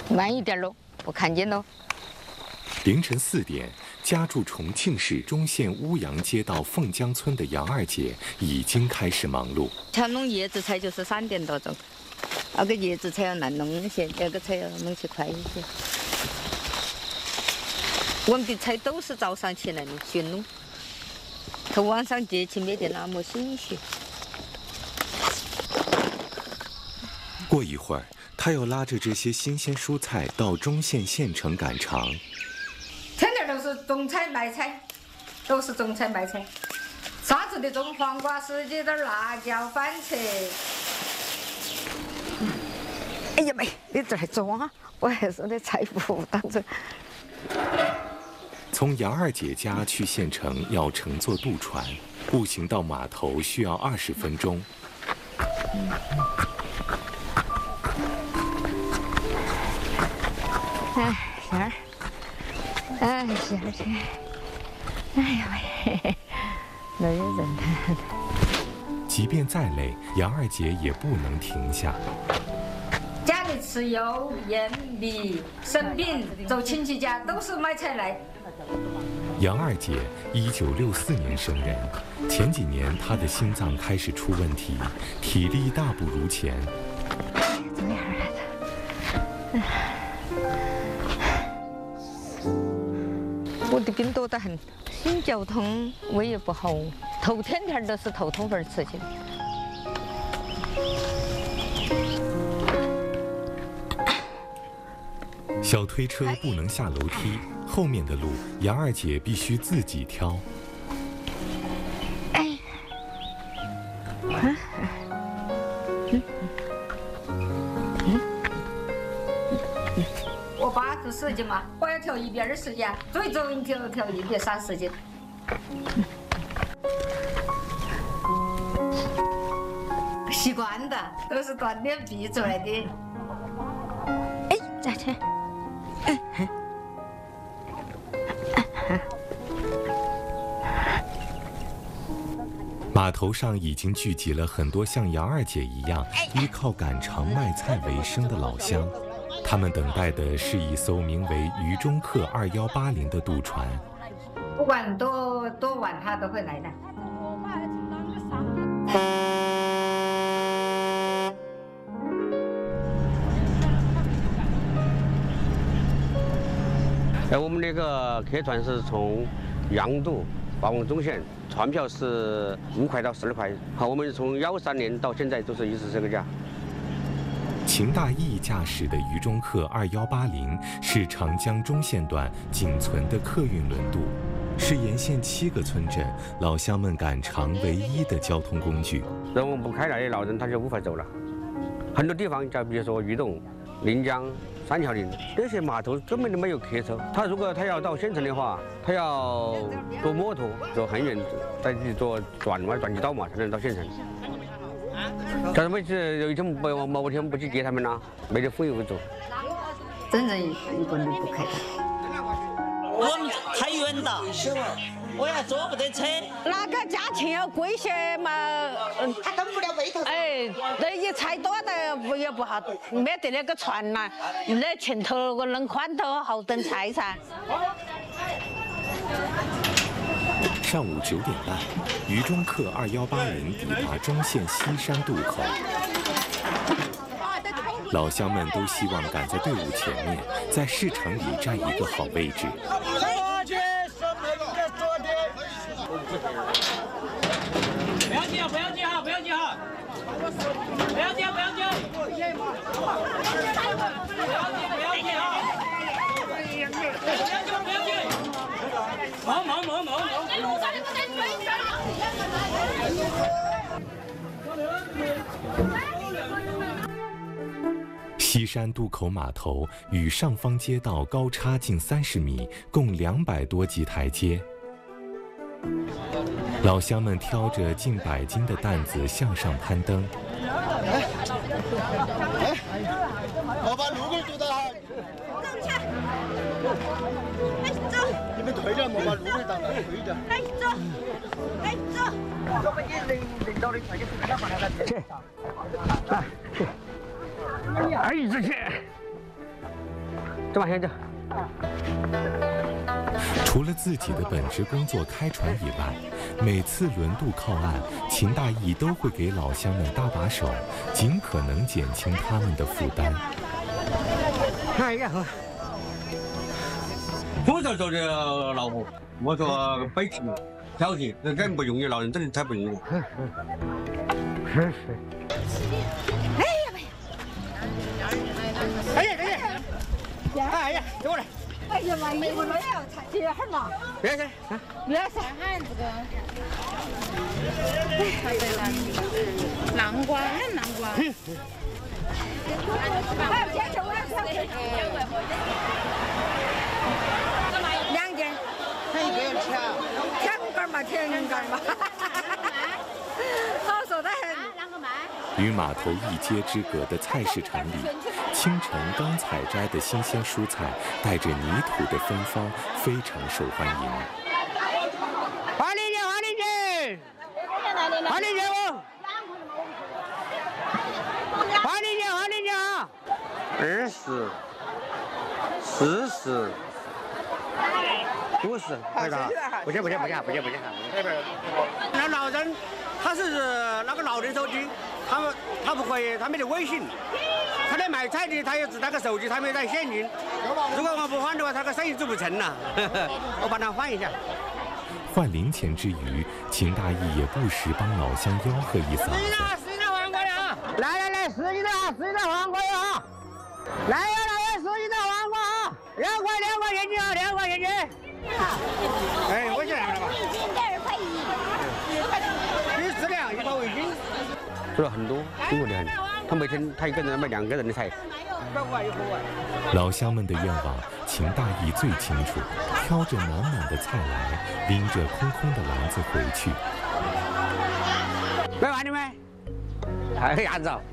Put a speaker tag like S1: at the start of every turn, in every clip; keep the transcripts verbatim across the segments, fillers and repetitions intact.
S1: 慢一点喽，不看见喽。
S2: 凌晨四点，家住重庆市忠县乌阳街道凤江村的杨二姐已经开始忙碌。
S1: 像弄叶子菜就是三点多钟，那个叶子菜要难弄一些，那个菜要弄起快一些。我们的菜都是早上起来的去弄，可晚上节气没得那么新鲜。
S2: 过一会儿，她又拉着这些新鲜蔬菜到忠县县城赶场。
S1: 天天都是种菜卖菜，都是种菜卖菜。啥子的种黄瓜、四季豆、辣椒、番茄。哎呀妹，你这还装？我还说的菜谱当中。
S2: 从杨二姐家去县城要乘坐渡船，步行到码头需要二十分钟。
S1: 哎，仙儿，哎，仙儿去，哎呀喂，那有人呢。
S2: 即便再累，杨二姐也不能停下。
S1: 家里吃油、盐、米、生病，走亲戚家都是买菜来。
S2: 杨二姐一九六四年生人，前几年她的心脏开始出问题，体力大不如前。
S1: 怎么样啊？我的病多得很，心绞痛，胃也不好，头天天都是头痛粉吃起。
S2: 小推车不能下楼梯，后面的路杨二姐必须自己挑。
S1: 哎，嗯嗯嗯，我八十十斤嘛，我要调一百二十斤，最重调调一百三十斤。习惯的，都是锻炼逼出来的。哎，再去。
S2: 码头上已经聚集了很多像杨二姐一样依靠赶场卖菜为生的老乡，他们等待的是一艘名为渝中客二幺八零的渡船。
S1: 不管多多晚，他都会来的。
S3: 哎，我们那个客船是从杨渡发往忠县，船票是五块到十二块。好，我们从幺三年到现在都是一直这个价。
S2: 秦大义驾驶的渝中客二幺八零是长江中线段仅存的客运轮渡，是沿线七个村镇老乡们赶场唯一的交通工具。
S3: 如果不开那的老人，他就无法走了。很多地方，就比如说渝洞、临江、三桥岭这些码头根本就没有客车。他如果他要到县城的话，他要坐摩托，坐很远，再去坐转嘛转机道嘛，才能到县城。但是每次有一天某某天不去接他们了，没得风油走。
S1: 真正一个离不开他。
S4: 我们太远了，我要坐不得车。
S5: 那个价钱要贵些嘛？嗯，
S6: 他登不了背头。
S5: 哎，那一菜多的不也不好，没得那个船呐，那前头个弄宽头好等菜噻。
S2: 上午九点半，渝中客二幺八零抵达忠县西山渡口。老乡们都希望赶在队伍前面，在市场里占一个好位置。
S4: 不要急啊！不要急哈！不要急哈！不要急！不要急！不要急！不要急！不要急！忙忙忙忙！
S2: 西山渡口码头与上方街道高差近三十米，共两百多级台阶。老乡们挑着近百斤的担子向上攀登。
S6: 哎，我把路给堵到哈。走。你们退点，莫把路给挡到，退点。来走，来走。我们也领领导的快点回来，把他去。啊，去。哎，一直去。
S3: 再往前走。
S2: 除了自己的本职工作开船以外，每次轮渡靠岸，秦大义都会给老乡们搭把手，尽可能减轻他们的负担。
S3: 哎呀，我这做的劳活，我说背起挑起，这真不容易，老人真的太不容易了。是是。
S5: 哎呀妈呀！
S3: 哎呀哎呀！哎呀，给我来！
S1: 哎呀妈呀，我那要才这样嘛？
S3: 别去，
S1: 别是。
S7: 看这个，南瓜，南瓜。
S1: 还有坚持，我要两斤。
S6: 看一个人吃啊？
S1: 两根嘛，甜两根嘛。好说的很。
S2: 与码头一街之隔的菜市场里，清晨刚采摘的新鲜蔬菜，带着泥土的芬芳，非常受欢迎。
S3: 花梨姐，花梨姐，花梨姐哦，花梨姐，花梨姐啊，二十，四十，五十，快点，不行不行不行不行不行，那老人他是那个老人手机。他们他不可以，他没得微信，他来卖菜的，他也只那个手机，他没带现金。如果我不换的话，他个生意做不成了。我帮他换一下。
S2: 换零钱之余，秦大义也不时帮老乡吆喝一嗓子。
S3: 十斤的黄瓜呀！来来来，十斤的啊，十斤的黄瓜呀！来呀来呀，十斤的黄瓜啊！两块两块钱斤啊，两块钱斤。哎，我讲了吧？一斤二块一。一十两，一块五一斤。做了很多，辛苦的很。他每天他一个人卖两个人的菜。
S2: 老乡们的愿望，秦大义最清楚。挑着满满的菜来，拎着空空的篮子回去。
S3: 卖完了没？还有鸭子啊！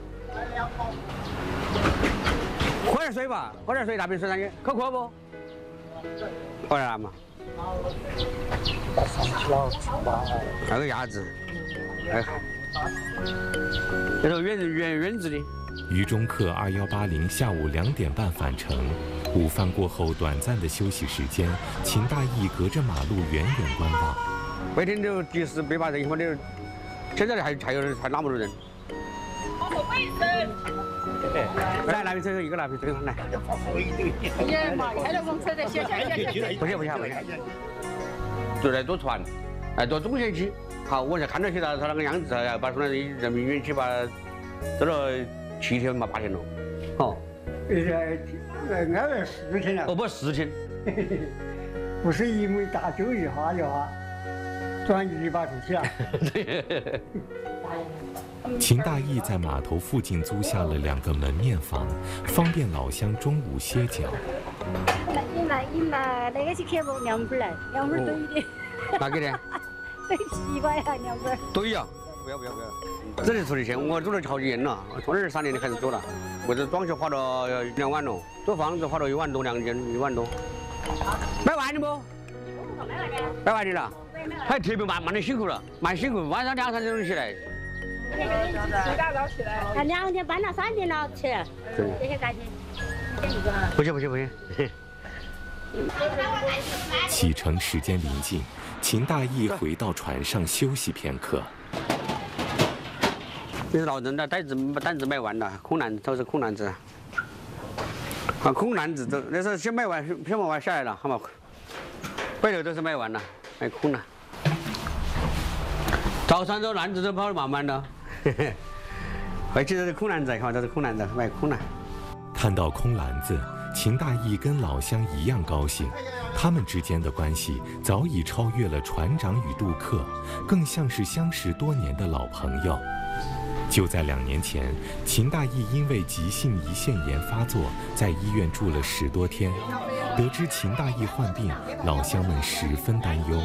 S3: 喝点水吧，喝点水，拿瓶水上去，口渴不？喝点嘛。还有鸭子，还有。这是远远远子的。
S2: 渝中客二幺八零下午两点半返程，午饭过后短暂的休息时间，秦大义隔着马路远远观望。
S3: 每天都几十百把人，一会儿现在还还有还那么多人。来，拿瓶水，一个拿瓶水来。
S7: 也嘛，开了公车的，谢谢谢谢。
S3: 不行不行不行，就来坐船，哎，坐中线去。好，我才看到起他他那个样子，要把从那人民园区把走了七天嘛八天了，哦。
S8: 呃，安排四天了。
S3: 哦，不四天。
S8: 不是一枚大酒一哈的话，转移把出去了。
S2: 秦大义在码头附近租下了两个门面房，方便老乡中午歇脚。
S9: 你拿你拿那个去开不凉粉来，凉粉对的。
S3: 哪个的？
S9: 对西瓜呀，凉粉。
S3: 对呀。不要不要不要！这里出的钱，我做了好几年了，从二三年就开始做了。为这装修花了两万了，做房子花了一万多，两间一万多。卖完了不？卖完的了。还特别慢，慢的辛苦了，蛮辛苦，晚上两三点钟起来。
S9: 一大早起来。啊，两点半了，三点了起来。这些赶紧。
S3: 不行不行不行。
S2: 启程时间临近，秦大义回到船上休息片刻。
S3: 这是老人的袋子担子卖完了，空篮子都是空篮子。啊，空篮子都那时候先卖完，先卖完下来了，好嘛。背头都是卖完了，卖空了。早上这篮子都跑得满满的，回去都是空篮子，看都是空篮子，卖空了。
S2: 看到空篮子，秦大义跟老乡一样高兴。他们之间的关系早已超越了船长与渡客，更像是相识多年的老朋友。就在两年前，秦大义因为急性胰腺炎发作，在医院住了十多天。得知秦大义患病，老乡们十分担忧。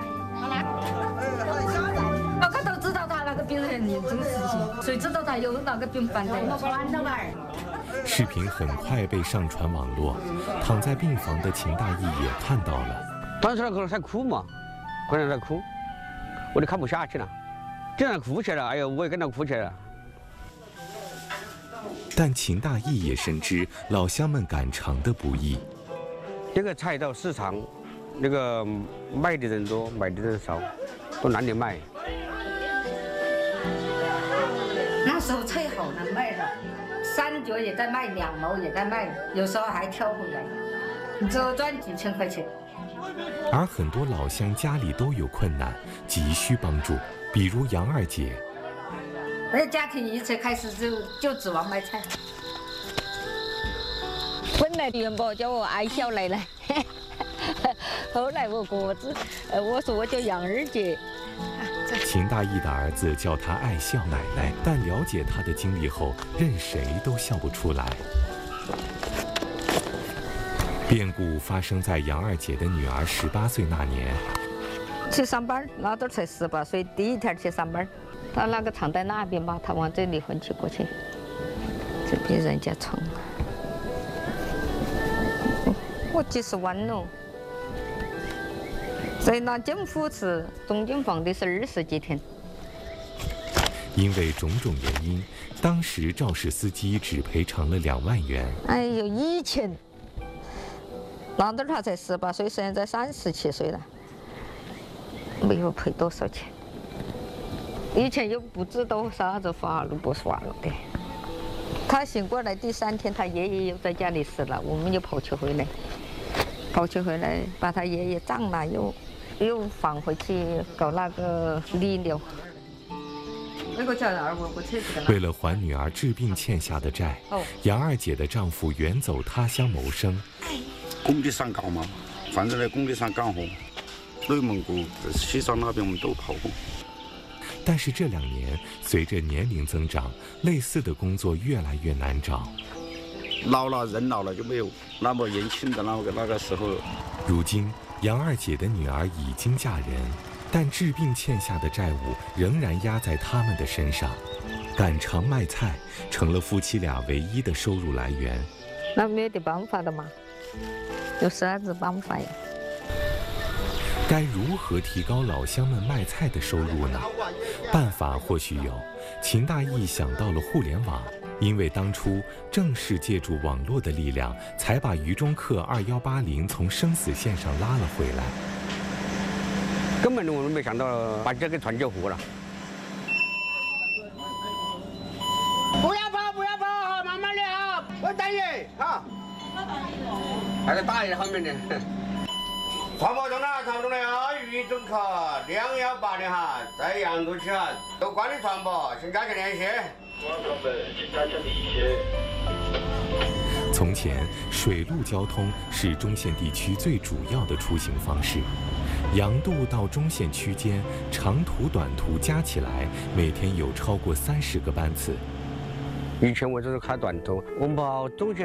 S1: 大家都知道他那个病很严重事情，谁知道他有那个病犯的？
S2: 视频很快被上传网络，躺在病房的秦大义也看到了。
S3: 当时那个在哭嘛，可能在哭，我都看不下去了。竟然哭起来了，哎呦，我也跟着哭起来了。
S2: 但秦大义也深知老乡们赶场的不易，
S3: 这个菜到市场，那个卖的人多，买的人少，都难点卖。
S1: 那时候菜好难卖的，三角也在卖，两毛也在卖，有时候还挑回来，你只赚几千块钱。
S2: 而很多老乡家里都有困难，急需帮助，比如杨二姐。
S1: 那家庭一切开始就就指望卖菜。
S5: 本来元宝叫我爱小奶奶，后来我哥子，呃，我说我叫杨二姐。
S2: 秦大义的儿子叫她爱笑奶奶，但了解她的经历后，任谁都笑不出来。变故发生在杨二姐的女儿十八岁那年。
S5: 去上班，老头才十八岁，第一天去上班，他那个藏在那边吧，他往这里混去过去，这被人家闯了。我几十万了，在那进府吃，中间放的是二十几天。
S2: 因为种种原因，当时肇事司机只赔偿了两万元。
S5: 哎呦，以前。老头他才十八岁，现在三十七岁了，没有赔多少钱。以前又不知道啥子法律不法律的。他醒过来第三天，他爷爷又在家里死了，我们又跑去回来，跑去回来把他爷爷葬了，又又返回去搞那个遗留。那个叫二我我车子的。
S2: 为了还女儿治病欠下的债，哦、杨二姐的丈夫远走他乡谋生。
S10: 工地上干嘛？反正在工地上干活，内蒙古、西藏那边我们都跑过。
S2: 但是这两年，随着年龄增长，类似的工作越来越难找。
S10: 老了，人老了就没有那么年轻的那个那个时候。
S2: 如今，杨二姐的女儿已经嫁人，但治病欠下的债务仍然压在他们的身上。赶场卖菜成了夫妻俩唯一的收入来源。
S5: 那没得办法的嘛。有啥子办法呀？
S2: 该如何提高老乡们卖菜的收入呢？办法或许有。秦大义想到了互联网，因为当初正是借助网络的力量，才把渝中客二幺八零从生死线上拉了回来。
S3: 根本我们没想到把这个团救活了。
S6: 不要跑，不要跑，好，慢慢的好，我等你，好。
S3: 还在大爷后面呢。
S6: 传播中呢，传播中的啊，渝中客两幺八零哈，在杨都区哈，都管理传播，请加强联系。请加强联系。
S2: 从前，水陆交通是中线地区最主要的出行方式。杨渡到中线区间，长途短途加起来，每天有超过三十个班次。
S3: 以前我就是开短途，我们跑中线。